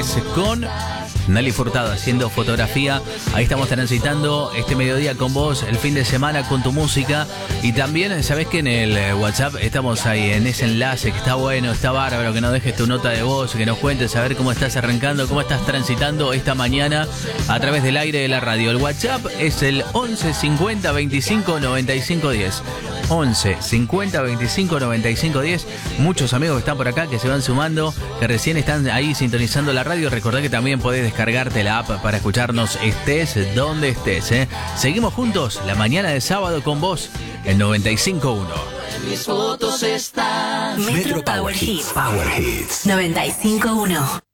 Flores con Nelly Furtado haciendo fotografía. Ahí estamos transitando este mediodía con vos, el fin de semana con tu música. Y también, sabés que en el WhatsApp estamos ahí en ese enlace que está bueno, está bárbaro, que nos dejes tu nota de voz, que nos cuentes a ver cómo estás arrancando, cómo estás transitando esta mañana a través del aire de la radio. El WhatsApp es el 11 50 25 95 10. 11 50 25 95 10. Muchos amigos que están por acá, que se van sumando, que recién están ahí sintonizando la radio. Recordá que también podés descargarte la app para escucharnos estés donde estés, ¿eh? Seguimos juntos la mañana de sábado con vos, el 95.1. Mis fotos están Metro Power Hits. Power Hits 95.1.